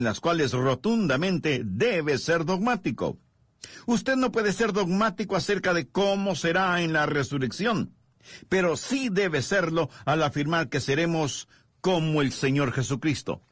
las cuales rotundamente debe ser dogmático. Usted no puede ser dogmático acerca de cómo será en la resurrección, pero sí debe serlo al afirmar que seremos como el Señor Jesucristo.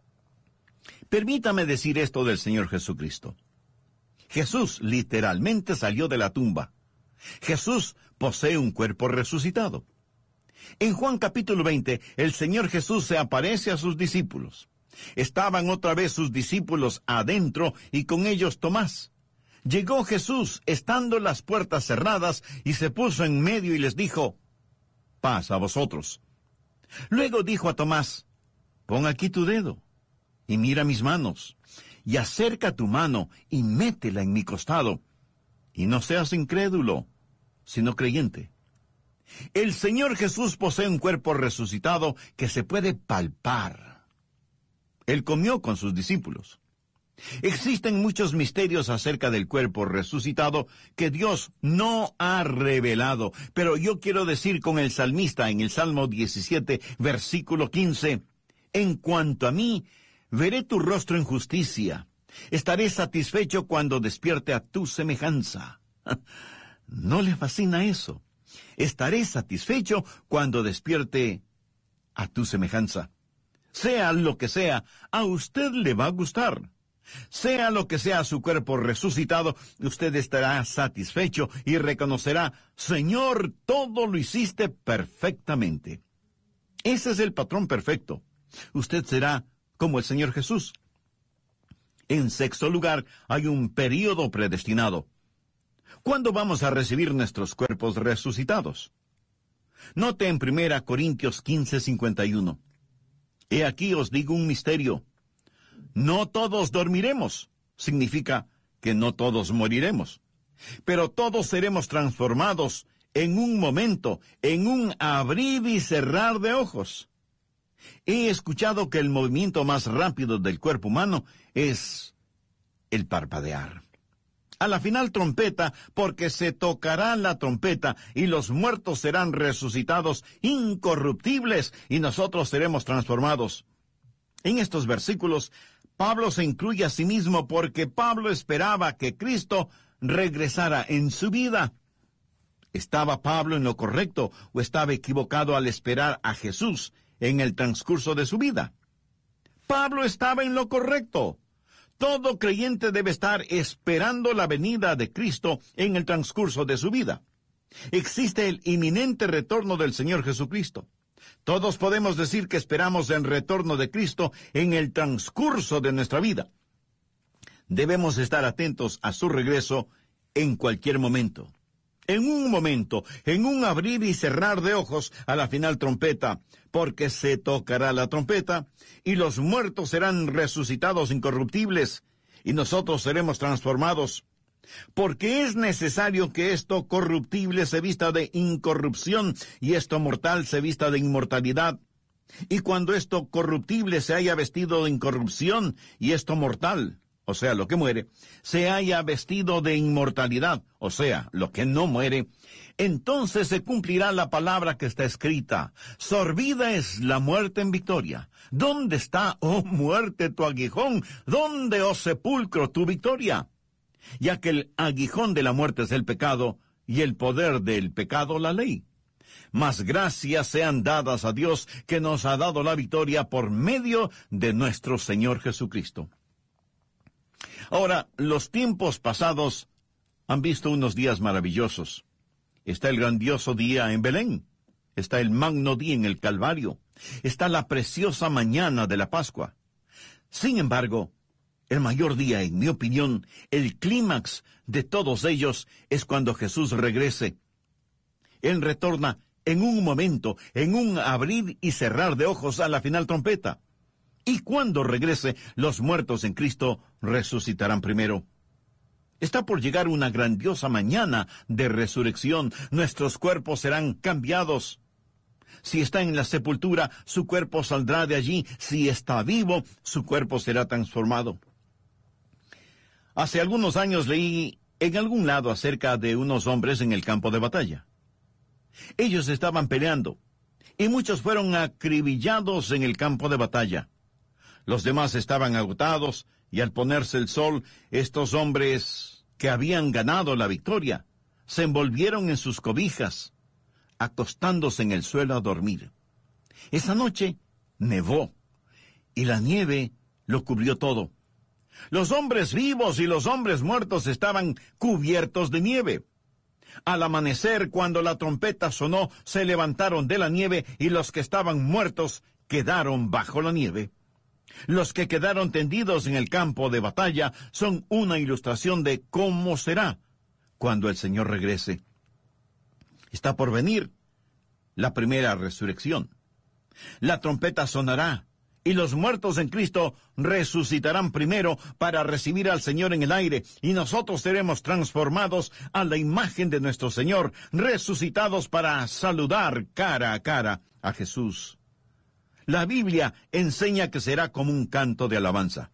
Permítame decir esto del Señor Jesucristo. Jesús literalmente salió de la tumba. Jesús posee un cuerpo resucitado. En Juan capítulo 20, el Señor Jesús se aparece a sus discípulos. Estaban otra vez sus discípulos adentro y con ellos Tomás. Llegó Jesús estando las puertas cerradas y se puso en medio y les dijo, paz a vosotros. Luego dijo a Tomás, pon aquí tu dedo y mira mis manos, y acerca tu mano y métela en mi costado, y no seas incrédulo, sino creyente. El Señor Jesús posee un cuerpo resucitado que se puede palpar. Él comió con sus discípulos. Existen muchos misterios acerca del cuerpo resucitado que Dios no ha revelado, pero yo quiero decir con el salmista en el Salmo 17, versículo 15, en cuanto a mí, veré tu rostro en justicia. Estaré satisfecho cuando despierte a tu semejanza. ¿No le fascina eso? Estaré satisfecho cuando despierte a tu semejanza. Sea lo que sea, a usted le va a gustar. Sea lo que sea su cuerpo resucitado, usted estará satisfecho y reconocerá, Señor, todo lo hiciste perfectamente. Ese es el patrón perfecto. Usted será como el Señor Jesús. En sexto lugar, hay un período predestinado. ¿Cuándo vamos a recibir nuestros cuerpos resucitados? Note en 1 Corintios 15:51. He aquí os digo un misterio. No todos dormiremos. Significa que no todos moriremos. Pero todos seremos transformados en un momento, en un abrir y cerrar de ojos. He escuchado que el movimiento más rápido del cuerpo humano es el parpadear. A la final trompeta, porque se tocará la trompeta y los muertos serán resucitados incorruptibles y nosotros seremos transformados. En estos versículos, Pablo se incluye a sí mismo porque Pablo esperaba que Cristo regresara en su vida. ¿Estaba Pablo en lo correcto o estaba equivocado al esperar a Jesús en el transcurso de su vida? Pablo estaba en lo correcto. Todo creyente debe estar esperando la venida de Cristo en el transcurso de su vida. Existe el inminente retorno del Señor Jesucristo. Todos podemos decir que esperamos el retorno de Cristo en el transcurso de nuestra vida. Debemos estar atentos a su regreso en cualquier momento. En un momento, en un abrir y cerrar de ojos a la final trompeta, porque se tocará la trompeta, y los muertos serán resucitados incorruptibles, y nosotros seremos transformados. Porque es necesario que esto corruptible se vista de incorrupción, y esto mortal se vista de inmortalidad. Y cuando esto corruptible se haya vestido de incorrupción, y esto mortal, o sea, lo que muere, se haya vestido de inmortalidad, o sea, lo que no muere, entonces se cumplirá la palabra que está escrita. Sorbida es la muerte en victoria. ¿Dónde está, oh muerte, tu aguijón? ¿Dónde, oh sepulcro, tu victoria? Ya que el aguijón de la muerte es el pecado, y el poder del pecado la ley. Mas gracias sean dadas a Dios, que nos ha dado la victoria por medio de nuestro Señor Jesucristo. Ahora, los tiempos pasados han visto unos días maravillosos. Está el grandioso día en Belén. Está el magno día en el Calvario. Está la preciosa mañana de la Pascua. Sin embargo, el mayor día, en mi opinión, el clímax de todos ellos es cuando Jesús regrese. Él retorna en un momento, en un abrir y cerrar de ojos a la final trompeta. Y cuando regrese, los muertos en Cristo resucitarán primero. Está por llegar una grandiosa mañana de resurrección. Nuestros cuerpos serán cambiados. Si está en la sepultura, su cuerpo saldrá de allí. Si está vivo, su cuerpo será transformado. Hace algunos años leí en algún lado acerca de unos hombres en el campo de batalla. Ellos estaban peleando, y muchos fueron acribillados en el campo de batalla. Los demás estaban agotados, y al ponerse el sol, estos hombres que habían ganado la victoria se envolvieron en sus cobijas, acostándose en el suelo a dormir. Esa noche nevó, y la nieve lo cubrió todo. Los hombres vivos y los hombres muertos estaban cubiertos de nieve. Al amanecer, cuando la trompeta sonó, se levantaron de la nieve, y los que estaban muertos quedaron bajo la nieve. Los que quedaron tendidos en el campo de batalla son una ilustración de cómo será cuando el Señor regrese. Está por venir la primera resurrección. La trompeta sonará, y los muertos en Cristo resucitarán primero para recibir al Señor en el aire, y nosotros seremos transformados a la imagen de nuestro Señor, resucitados para saludar cara a cara a Jesús. La Biblia enseña que será como un canto de alabanza.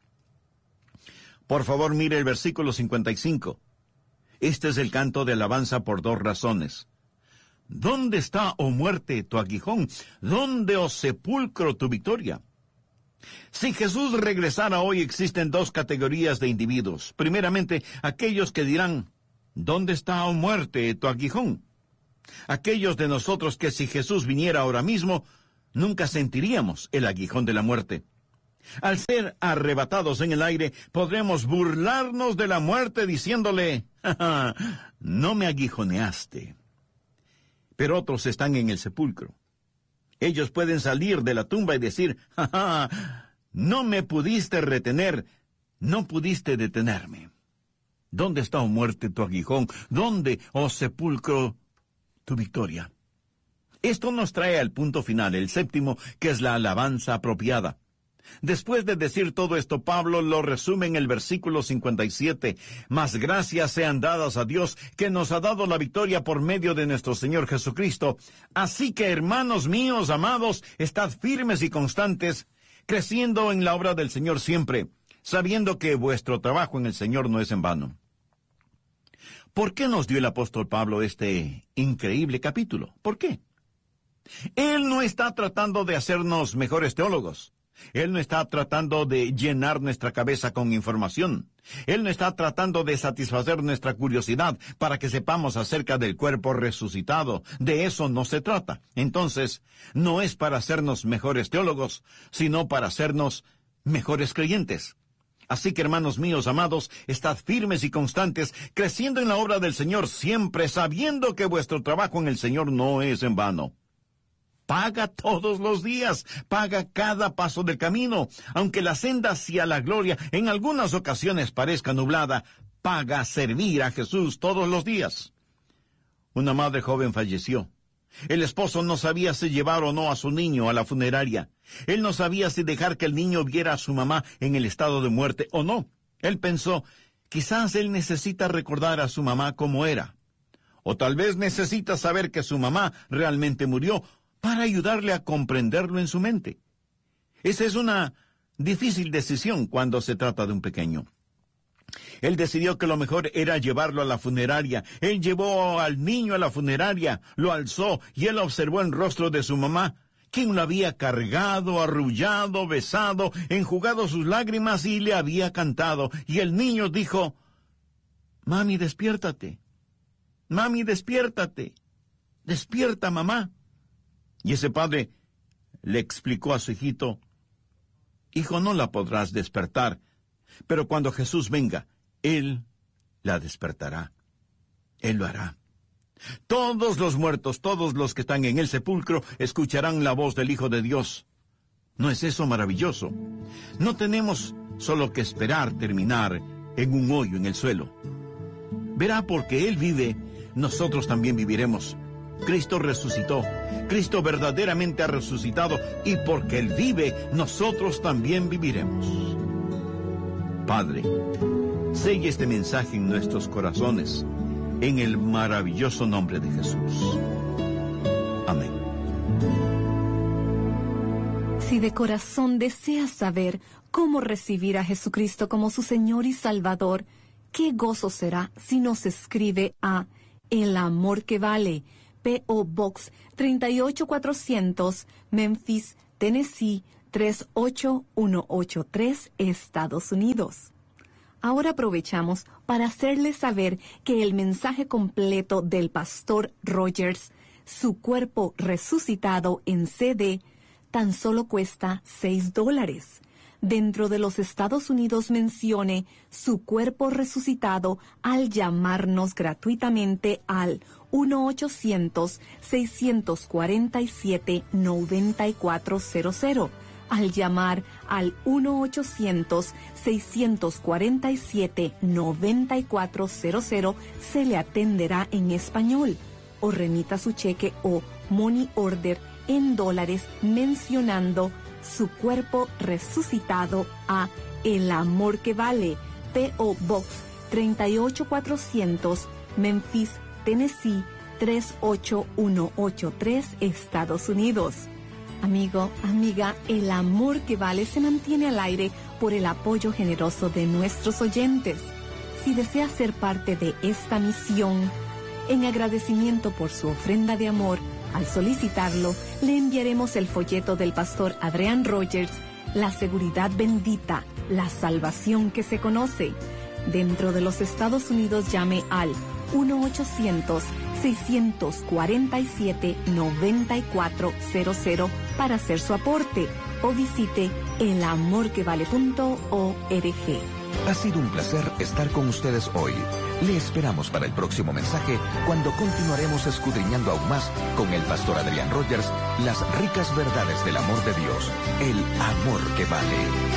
Por favor, mire el versículo 55. Este es el canto de alabanza por dos razones. ¿Dónde está, oh muerte, tu aguijón? ¿Dónde, oh sepulcro, tu victoria? Si Jesús regresara hoy, existen dos categorías de individuos. Primeramente, aquellos que dirán, ¿dónde está, oh muerte, tu aguijón? Aquellos de nosotros que si Jesús viniera ahora mismo, nunca sentiríamos el aguijón de la muerte. Al ser arrebatados en el aire, podremos burlarnos de la muerte diciéndole, ¡ja, ja! No me aguijoneaste. Pero otros están en el sepulcro. Ellos pueden salir de la tumba y decir, ¡ja, ja! No me pudiste retener, no pudiste detenerme. ¿Dónde está, oh muerte, tu aguijón? ¿Dónde, oh sepulcro, tu victoria? Esto nos trae al punto final, el séptimo, que es la alabanza apropiada. Después de decir todo esto, Pablo lo resume en el versículo 57. Mas gracias sean dadas a Dios, que nos ha dado la victoria por medio de nuestro Señor Jesucristo. Así que, hermanos míos, amados, estad firmes y constantes, creciendo en la obra del Señor siempre, sabiendo que vuestro trabajo en el Señor no es en vano. ¿Por qué nos dio el apóstol Pablo este increíble capítulo? ¿Por qué? Él no está tratando de hacernos mejores teólogos. Él no está tratando de llenar nuestra cabeza con información. Él no está tratando de satisfacer nuestra curiosidad para que sepamos acerca del cuerpo resucitado. De eso no se trata. Entonces, no es para hacernos mejores teólogos, sino para hacernos mejores creyentes. Así que, hermanos míos amados, estad firmes y constantes, creciendo en la obra del Señor siempre, sabiendo que vuestro trabajo en el Señor no es en vano. Paga todos los días, paga cada paso del camino. Aunque la senda hacia la gloria en algunas ocasiones parezca nublada, paga servir a Jesús todos los días. Una madre joven falleció. El esposo no sabía si llevar o no a su niño a la funeraria. Él no sabía si dejar que el niño viera a su mamá en el estado de muerte o no. Él pensó, quizás él necesita recordar a su mamá como era. O tal vez necesita saber que su mamá realmente murió, para ayudarle a comprenderlo en su mente. Esa es una difícil decisión cuando se trata de un pequeño. Él decidió que lo mejor era llevarlo a la funeraria. Él llevó al niño a la funeraria, lo alzó y él observó el rostro de su mamá, quien lo había cargado, arrullado, besado, enjugado sus lágrimas y le había cantado. Y el niño dijo, «Mami, despiértate. Mami, despiértate. Despierta, mamá». Y ese padre le explicó a su hijito, «Hijo, no la podrás despertar, pero cuando Jesús venga, Él la despertará. Él lo hará. Todos los muertos, todos los que están en el sepulcro, escucharán la voz del Hijo de Dios. ¿No es eso maravilloso? No tenemos solo que esperar terminar en un hoyo en el suelo. Verá, porque Él vive, nosotros también viviremos. Cristo resucitó. Cristo verdaderamente ha resucitado, y porque Él vive, nosotros también viviremos. Padre, sella este mensaje en nuestros corazones, en el maravilloso nombre de Jesús. Amén. Si de corazón deseas saber cómo recibir a Jesucristo como su Señor y Salvador, qué gozo será si nos escribe a El Amor que Vale, P.O. Box 38400, Memphis, Tennessee 38183, Estados Unidos. Ahora aprovechamos para hacerles saber que el mensaje completo del Pastor Rogers, Su Cuerpo Resucitado en CD, tan solo cuesta $6. Dentro de los Estados Unidos mencione Su Cuerpo Resucitado al llamarnos gratuitamente al 1-800-647-9400. Al llamar al 1-800-647-9400 se le atenderá en español, o remita su cheque o money order en dólares mencionando Su Cuerpo Resucitado a El Amor que Vale, P.O. Box 38400, Memphis, Tennessee 38183, Estados Unidos. Amigo, amiga, El Amor que Vale se mantiene al aire por el apoyo generoso de nuestros oyentes. Si desea ser parte de esta misión, en agradecimiento por su ofrenda de amor, al solicitarlo, le enviaremos el folleto del pastor Adrian Rogers, La Seguridad Bendita, la salvación que se conoce. Dentro de los Estados Unidos, llame al 1-800-647-9400 para hacer su aporte o visite elamorquevale.org. Ha sido un placer estar con ustedes hoy. Le esperamos para el próximo mensaje, cuando continuaremos escudriñando aún más con el pastor Adrian Rogers las ricas verdades del amor de Dios, el amor que vale.